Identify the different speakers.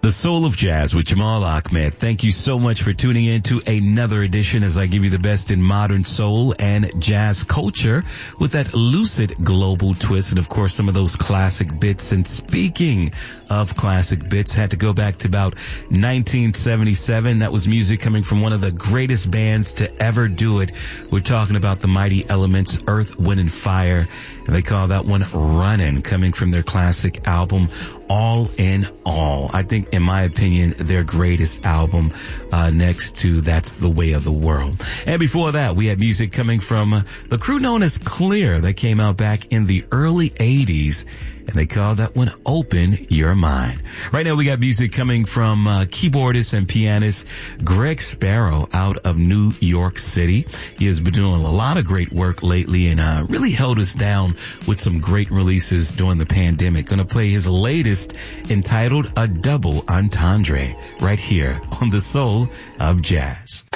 Speaker 1: The Soul of Jazz with Jamal Ahmed. Thank you so much for tuning in to another edition as I give you the best in modern soul and jazz culture with that lucid global twist and, of course, some of those classic bits. And speaking of classic bits, had to go back to about 1977. That was music coming from one of the greatest bands to ever do it. We're talking about the mighty Elements, Earth, Wind, and Fire. And they call that one Runnin', coming from their classic album, All in All. I think, in my opinion, their greatest album, next to That's the Way of the World. And before that, we had music coming from the crew known as Clear that came out back in the early 80s. And they call that one Open Your Mind. Right now we got music coming from keyboardist and pianist Greg Sparrow out of New York City. He has been doing a lot of great work lately and really held us down with some great releases during the pandemic. Gonna play his latest entitled A Double Entendre right here on The Soul of Jazz.